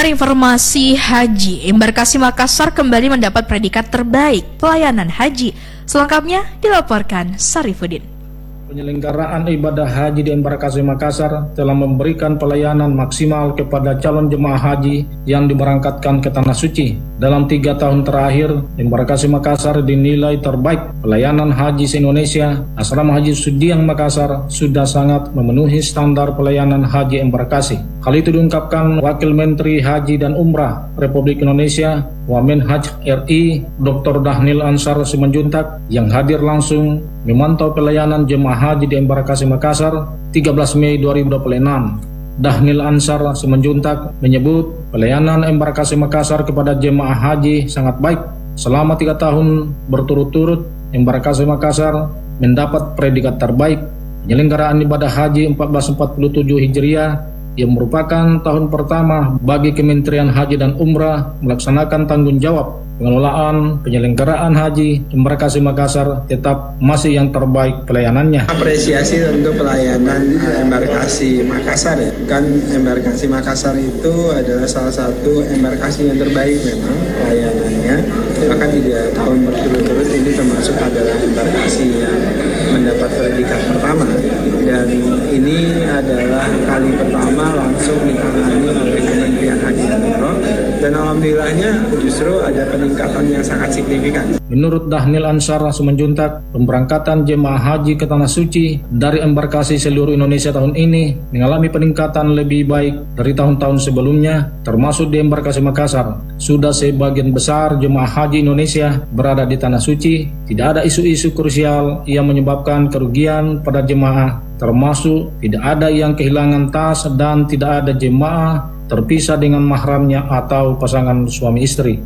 Pendengar informasi haji, Embarkasi Makassar kembali mendapat predikat terbaik pelayanan haji. Selengkapnya dilaporkan Sarifuddin. Penyelenggaraan ibadah haji di Embarkasi Makassar telah memberikan pelayanan maksimal kepada calon jemaah haji yang diberangkatkan ke Tanah Suci. Dalam 3 tahun terakhir, Embarkasi Makassar dinilai terbaik pelayanan haji se-Indonesia. Asrama Haji Sudiang Makassar sudah sangat memenuhi standar pelayanan haji Embarkasi. Hal itu diungkapkan Wakil Menteri Haji dan Umrah Republik Indonesia, Wamenhaj RI, Dr. Dhanil Ansar Simanjuntak, yang hadir langsung memantau pelayanan jemaah haji di Embarkasi Makassar 13 Mei 2026. Dhanil Ansar Simanjuntak menyebut pelayanan Embarkasi Makassar kepada jemaah haji sangat baik. Selama 3 tahun berturut-turut, Embarkasi Makassar mendapat predikat terbaik penyelenggaraan ibadah haji 1447 Hijriah, yang merupakan tahun pertama bagi Kementerian Haji dan Umrah melaksanakan tanggung jawab pengelolaan penyelenggaraan haji. Embarkasi Makassar tetap masih yang terbaik pelayanannya. Apresiasi untuk pelayanan Embarkasi Makassar ya. Kan Embarkasi Makassar itu adalah salah satu embarkasi yang terbaik memang pelayanannya. Bahkan 3 tahun berturut-turut ini termasuk adalah embarkasi yang mendapat predikat pertama. Dan ini adalah kali pertama langsung ditangani oleh Kementerian Haji dan Umrah. Dan alhamdulillahnya justru ada peningkatan yang sangat signifikan. Menurut Dhanil Ansar Simanjuntak, pemberangkatan jemaah haji ke Tanah Suci dari embarkasi seluruh Indonesia tahun ini mengalami peningkatan lebih baik dari tahun-tahun sebelumnya, termasuk di Embarkasi Makassar. Sudah sebagian besar jemaah haji Indonesia berada di Tanah Suci. Tidak ada isu-isu krusial yang menyebabkan kerugian pada jemaah, termasuk tidak ada yang kehilangan tas dan tidak ada jemaah terpisah dengan mahramnya atau pasangan suami istri.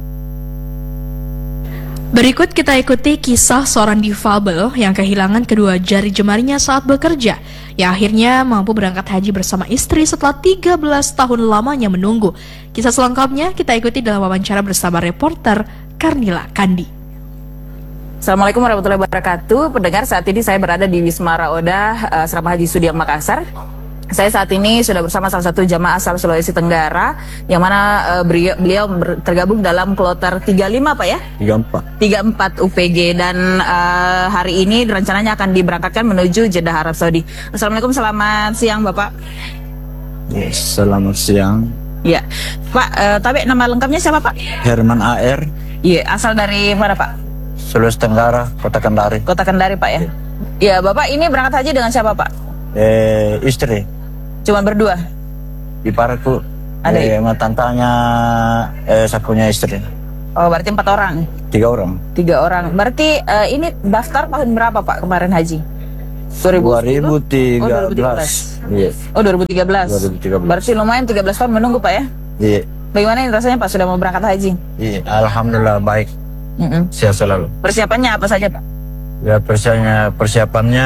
Berikut kita ikuti kisah seorang difabel yang kehilangan kedua jari jemarinya saat bekerja, yang akhirnya mampu berangkat haji bersama istri setelah 13 tahun lamanya menunggu. Kisah selengkapnya kita ikuti dalam wawancara bersama reporter Karnila Kandi. Assalamualaikum warahmatullahi wabarakatuh. Pendengar, saat ini saya berada di Wisma Raodah Asrama Haji Sudiang Makassar. Saya saat ini sudah bersama salah satu jamaah asal Sulawesi Tenggara, yang mana beliau tergabung dalam kloter 35 Pak ya? 34 UPG, dan hari ini rencananya akan diberangkatkan menuju Jeddah, Arab Saudi. Assalamualaikum, selamat siang Bapak. Yes, selamat siang. Ya, Pak, tapi nama lengkapnya siapa Pak? Herman AR. Iya, asal dari mana Pak? Sulawesi Tenggara, Kota Kendari. Kota Kendari Pak ya? Iya, Bapak ini berangkat haji dengan siapa Pak? Istri. Cuman berdua? Ibaratku ada tantanya saya punya istri. Oh, berarti 4 orang? 3 orang. 3 orang. Berarti ini daftar tahun berapa Pak kemarin haji? 2013. Iya. Oh, 2013. Berarti lumayan 13 tahun menunggu Pak ya? Iya. Bagaimana rasanya Pak sudah mau berangkat haji? Iya, alhamdulillah baik. Sehat selalu. Persiapannya apa saja Pak? Ya, persiapannya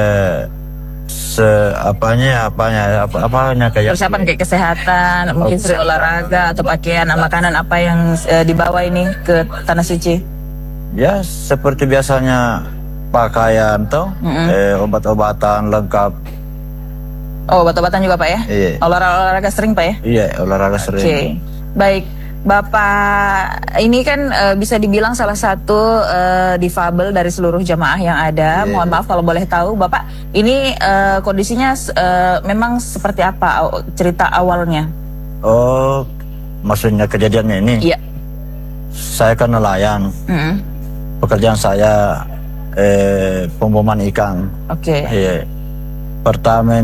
apanya kayak persiapan kayak kesehatan, mungkin sering olahraga atau pakaian, makanan apa yang dibawa ini ke Tanah Suci? Ya, seperti biasanya pakaian toh, obat-obatan lengkap. Oh, obat-obatan juga Pak ya? Iya. Olahraga sering Pak ya? Iya, olahraga sering. Oke. Baik, Bapak ini kan bisa dibilang salah satu difabel dari seluruh jamaah yang ada. Yeah. Mohon maaf kalau boleh tahu, Bapak ini kondisinya memang seperti apa cerita awalnya? Oh, maksudnya kejadiannya ini? Iya. Saya kan nelayan. Pekerjaan saya pemboman ikan. Oke. Iya. Pertama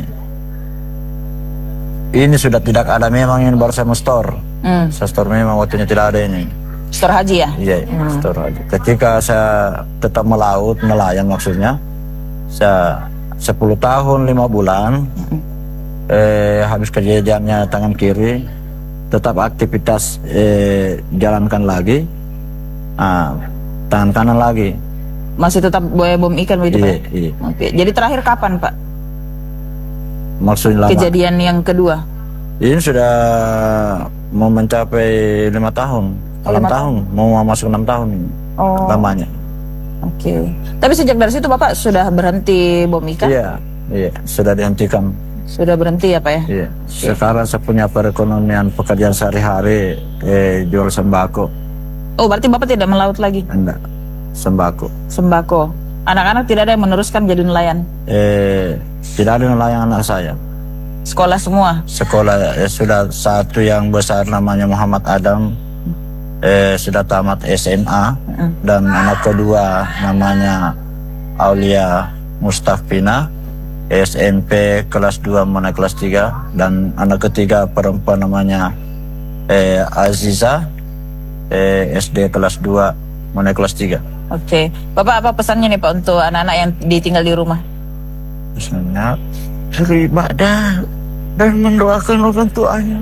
ini sudah tidak ada, memang ini baru saya store. Saya store memang waktunya tidak ada ini. Store haji ya? Iya, store haji. Ketika saya tetap melaut, nelayan maksudnya, saya 10 tahun 5 bulan, habis kejadiannya tangan kiri, tetap aktivitas jalankan lagi, tangan kanan lagi. Masih tetap bom ikan begitu Pak? Iya. Oke. Jadi terakhir kapan Pak? Maksudnya lama. Kejadian yang kedua? Ini sudah mau mencapai 5 tahun, 6 tahun, mau masuk 6 tahun ini. Oh. Lamanya. Oke. Tapi sejak dari situ Bapak sudah berhenti bom ikan? Iya, sudah dihentikan. Sudah berhenti ya Pak ya? Iya. Sekarang saya punya perekonomian pekerjaan sehari-hari jual sembako. Oh berarti Bapak tidak melaut lagi? Enggak, sembako. Sembako. Anak-anak tidak ada yang meneruskan jadi nelayan? Tidak ada nelayan anak saya. Sekolah semua? Sekolah sudah satu yang besar namanya Muhammad Adam, sudah tamat SMA, dan anak kedua namanya Aulia Mustafina, SMP kelas 2 mau naik kelas 3, dan anak ketiga perempuan namanya Aziza, SD kelas 2 mau naik kelas 3. Oke. Bapak apa pesannya nih Pak untuk anak-anak yang ditinggal di rumah? Pesannya beribadah dan mendoakan orang tuanya.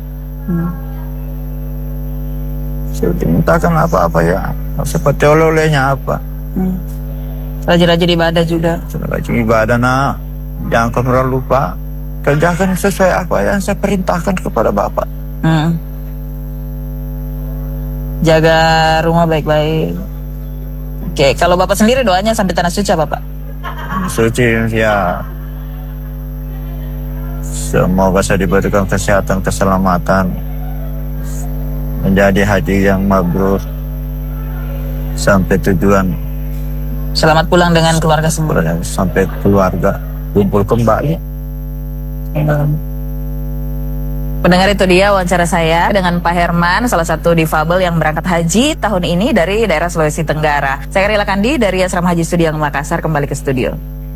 Saya mintakan apa-apa ya, seperti oleh-olehnya apa. Rajin-rajin ibadah juga. Rajin ibadah nak, jangan pernah lupa. Kerjakan sesuai apa yang saya perintahkan kepada Bapak. Jaga rumah baik-baik. Oke, kalau Bapak sendiri doanya sampai tanah suci apa Pak? Suci ya, semoga saya diberikan kesehatan, keselamatan, menjadi haji yang mabrur sampai tujuan. Selamat pulang dengan keluarga semua. Sampai keluarga kumpul kembali. Pendengar, itu dia wawancara saya dengan Pak Herman, salah satu difabel yang berangkat haji tahun ini dari daerah Sulawesi Tenggara. Saya Rila Kandi dari Asrama Haji Sudiang Makassar, kembali ke studio.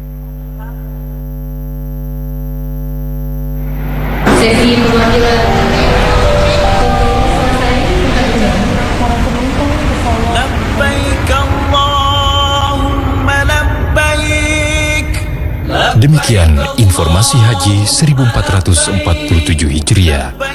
Sesi perwakilan Demikian informasi haji 1447 Hijriah